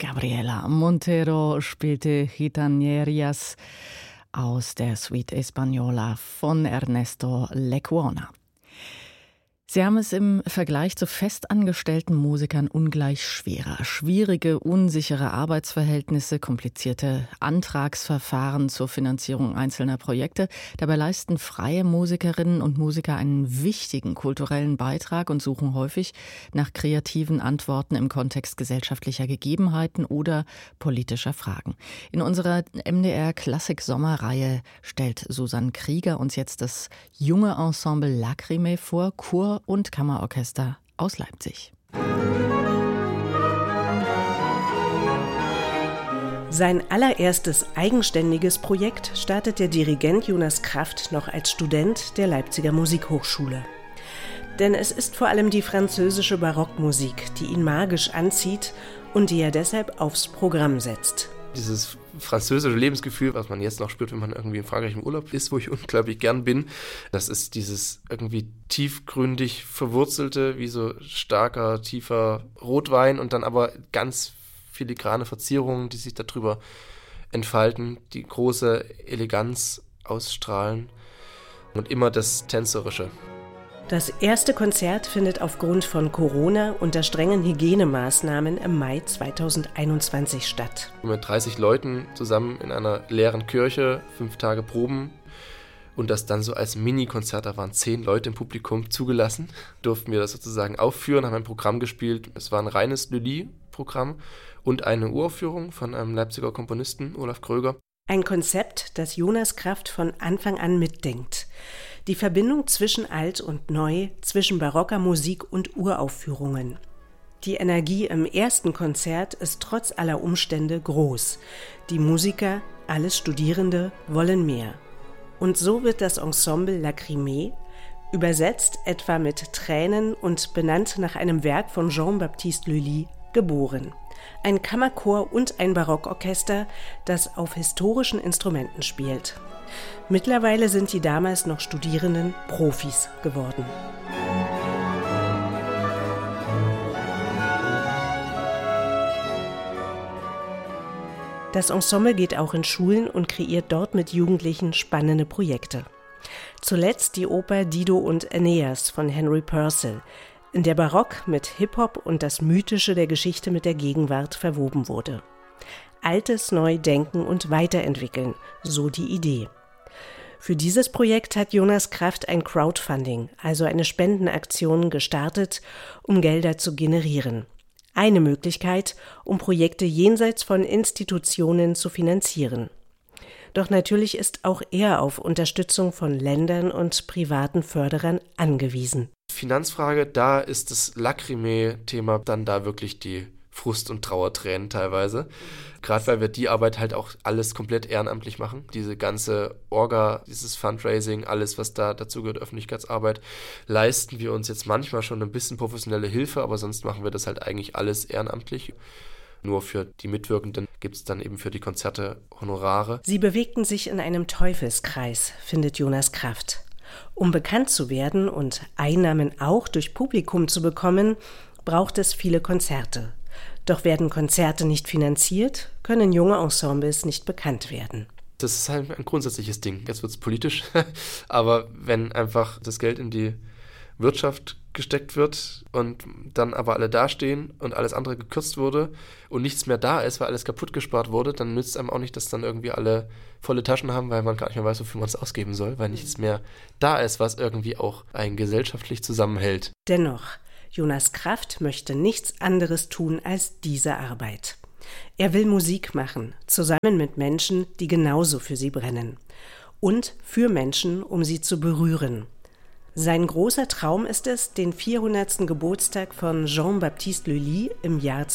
Gabriela Montero spielte Gitanerías aus der Suite Española von Ernesto Lecuona. Sie haben es im Vergleich zu festangestellten Musikern ungleich schwerer. Schwierige, unsichere Arbeitsverhältnisse, komplizierte Antragsverfahren zur Finanzierung einzelner Projekte. Dabei leisten freie Musikerinnen und Musiker einen wichtigen kulturellen Beitrag und suchen häufig nach kreativen Antworten im Kontext gesellschaftlicher Gegebenheiten oder politischer Fragen. In unserer MDR-Klassik-Sommerreihe stellt Susanne Krieger uns jetzt das junge Ensemble Lacrimé vor, Chor und Kammerorchester aus Leipzig. Sein allererstes eigenständiges Projekt startet der Dirigent Jonas Kraft noch als Student der Leipziger Musikhochschule. Denn es ist vor allem die französische Barockmusik, die ihn magisch anzieht und die er deshalb aufs Programm setzt. Dieses französische Lebensgefühl, was man jetzt noch spürt, wenn man irgendwie in Frankreich im Urlaub ist, wo ich unglaublich gern bin, das ist dieses irgendwie tiefgründig verwurzelte, wie so starker, tiefer Rotwein und dann aber ganz filigrane Verzierungen, die sich darüber entfalten, die große Eleganz ausstrahlen und immer das Tänzerische. Das erste Konzert findet aufgrund von Corona unter strengen Hygienemaßnahmen im Mai 2021 statt. Mit 30 Leuten zusammen in einer leeren Kirche, 5 Tage Proben und das dann so als Mini-Konzert, da waren 10 Leute im Publikum zugelassen, durften wir das sozusagen aufführen, haben ein Programm gespielt. Es war ein reines Lully-Programm und eine Uraufführung von einem Leipziger Komponisten, Olaf Kröger. Ein Konzept, das Jonas Kraft von Anfang an mitdenkt. Die Verbindung zwischen Alt und Neu, zwischen barocker Musik und Uraufführungen. Die Energie im ersten Konzert ist trotz aller Umstände groß. Die Musiker, alles Studierende, wollen mehr. Und so wird das Ensemble Lacrimé, übersetzt etwa mit Tränen und benannt nach einem Werk von Jean-Baptiste Lully, geboren. Ein Kammerchor und ein Barockorchester, das auf historischen Instrumenten spielt. Mittlerweile sind die damals noch Studierenden Profis geworden. Das Ensemble geht auch in Schulen und kreiert dort mit Jugendlichen spannende Projekte. Zuletzt die Oper Dido und Aeneas von Henry Purcell, in der Barock mit Hip-Hop und das Mythische der Geschichte mit der Gegenwart verwoben wurde. Altes neu denken und weiterentwickeln, so die Idee. Für dieses Projekt hat Jonas Kraft ein Crowdfunding, also eine Spendenaktion, gestartet, um Gelder zu generieren. Eine Möglichkeit, um Projekte jenseits von Institutionen zu finanzieren. Doch natürlich ist auch er auf Unterstützung von Ländern und privaten Förderern angewiesen. Finanzfrage, da ist das Lacrimé-Thema dann da wirklich die Frust- und Trauertränen teilweise. Gerade weil wir die Arbeit halt auch alles komplett ehrenamtlich machen. Diese ganze Orga, dieses Fundraising, alles, was da dazu gehört, Öffentlichkeitsarbeit, leisten wir uns jetzt manchmal schon ein bisschen professionelle Hilfe, aber sonst machen wir das halt eigentlich alles ehrenamtlich. Nur für die Mitwirkenden gibt es dann eben für die Konzerte Honorare. Sie bewegten sich in einem Teufelskreis, findet Jonas Kraft. Um bekannt zu werden und Einnahmen auch durch Publikum zu bekommen, braucht es viele Konzerte. Doch werden Konzerte nicht finanziert, können junge Ensembles nicht bekannt werden. Das ist halt ein grundsätzliches Ding. Jetzt wird es politisch, aber wenn einfach das Geld in die Wirtschaft gesteckt wird und dann aber alle dastehen und alles andere gekürzt wurde und nichts mehr da ist, weil alles kaputt gespart wurde, dann nützt einem auch nicht, dass dann irgendwie alle volle Taschen haben, weil man gar nicht mehr weiß, wofür man es ausgeben soll, weil nichts mehr da ist, was irgendwie auch einen gesellschaftlich zusammenhält. Dennoch, Jonas Kraft möchte nichts anderes tun als diese Arbeit. Er will Musik machen, zusammen mit Menschen, die genauso für sie brennen. Und für Menschen, um sie zu berühren. Sein großer Traum ist es, den 400. Geburtstag von Jean-Baptiste Lully im Jahr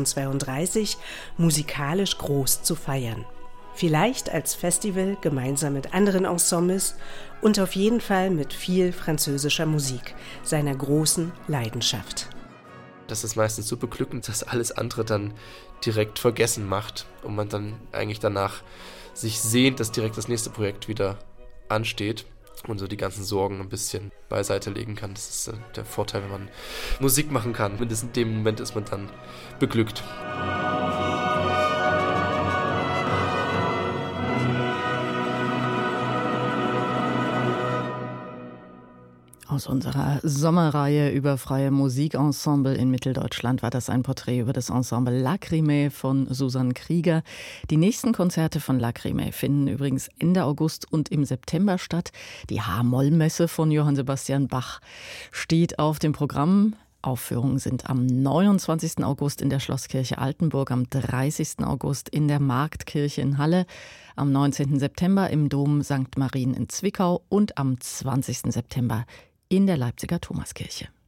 2032 musikalisch groß zu feiern. Vielleicht als Festival gemeinsam mit anderen Ensembles und auf jeden Fall mit viel französischer Musik, seiner großen Leidenschaft. Das ist meistens so beglückend, dass alles andere dann direkt vergessen macht und man dann eigentlich danach sich sehnt, dass direkt das nächste Projekt wieder ansteht und so die ganzen Sorgen ein bisschen beiseite legen kann. Das ist der Vorteil, wenn man Musik machen kann. Mindestens in dem Moment ist man dann beglückt. Aus unserer Sommerreihe über freie Musikensemble in Mitteldeutschland war das ein Porträt über das Ensemble Lacrimé von Susanne Krieger. Die nächsten Konzerte von Lacrimé finden übrigens Ende August und im September statt. Die H-Moll-Messe von Johann Sebastian Bach steht auf dem Programm. Aufführungen sind am 29. August in der Schlosskirche Altenburg, am 30. August in der Marktkirche in Halle, am 19. September im Dom St. Marien in Zwickau und am 20. September in der Leipziger Thomaskirche.